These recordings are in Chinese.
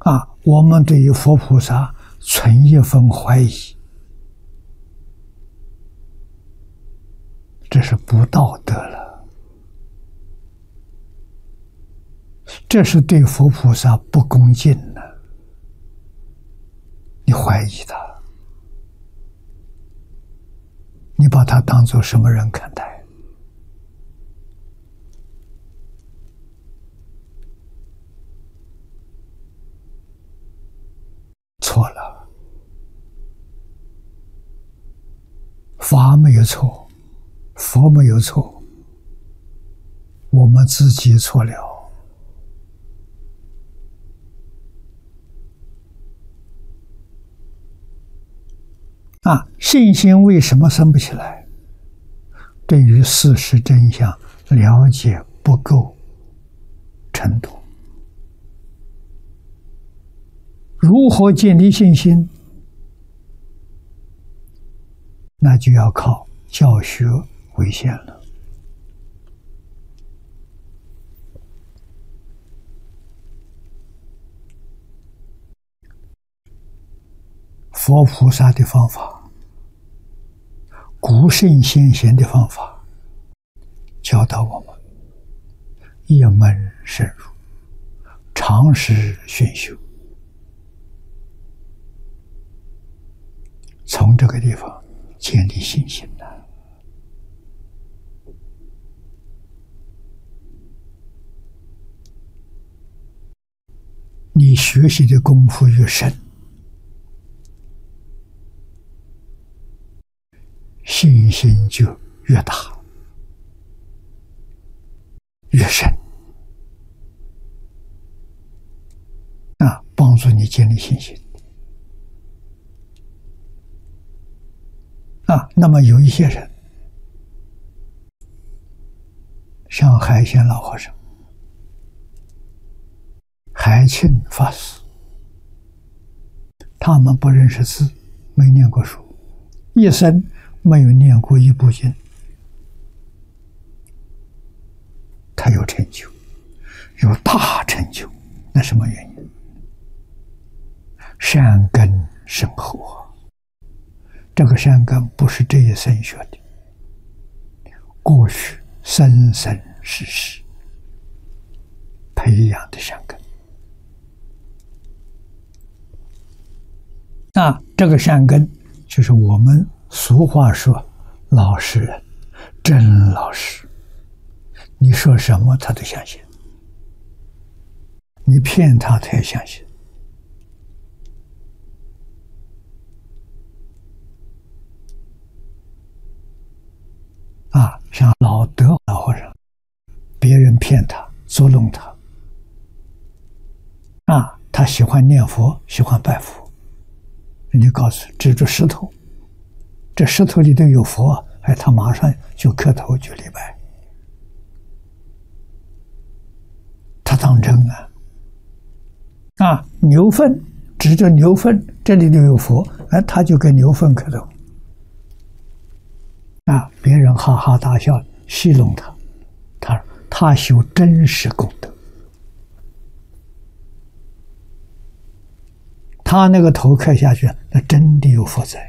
我们对于佛菩萨存一分怀疑，这是不道德了，这是对佛菩萨不恭敬了。你怀疑他，你把他当作什么人看待？错了，法没有错，佛没有错，我们自己错了。信心为什么生不起来？对于事实真相了解不够程度。如何建立信心？那就要靠教学为先了。佛菩萨的方法，古圣先贤的方法，教导我们一门深入，长时熏修。从这个地方建立信心了。你学习的功夫越深，信心就越大越深，帮助你建立信心。那么有一些人，像海鲜老和尚、海庆法师，他们不认识字，没念过书，一生没有念过一部经，他有成就，有大成就，那什么原因？善根深厚啊！这个善根不是这一生学的，过去生生世世培养的善根。这个善根就是我们俗话说老实人，真老实，你说什么他都相信，你骗他他也相信。像老德老和尚，别人骗他捉弄他，他喜欢念佛，喜欢拜佛，人家告诉指着石头，这石头里头有佛，他马上就磕头就礼拜，他当真牛粪，指着牛粪这里头有佛，他就跟牛粪磕头。别人哈哈大笑戏弄他，他修真实功德，他那个头磕下去，那真的有佛在。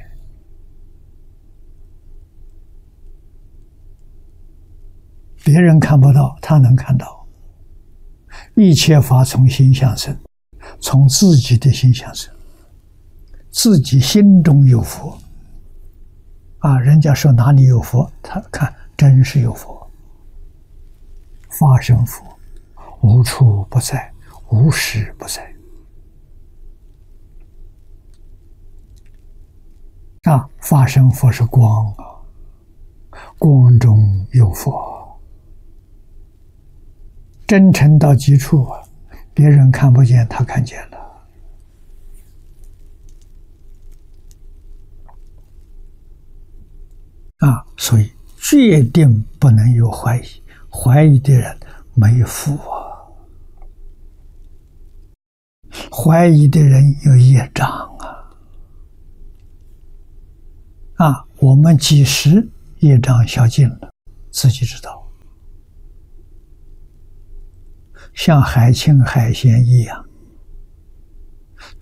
别人看不到，他能看到。一切法从心相生，从自己的心相生，自己心中有佛。人家说哪里有佛，他看真是有佛，法身佛，无处不在，无时不在。法身佛是光光中有佛，真诚到极处别人看不见，他看见了。所以决定不能有怀疑，怀疑的人没福怀疑的人有业障我们几时业障消尽了，自己知道。像海清海鲜一样，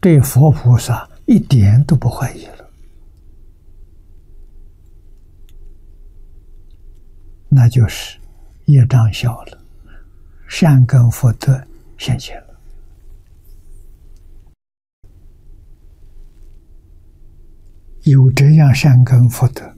对佛菩萨一点都不怀疑了，那就是业障小了，善根福德现前了。有这样善根福德，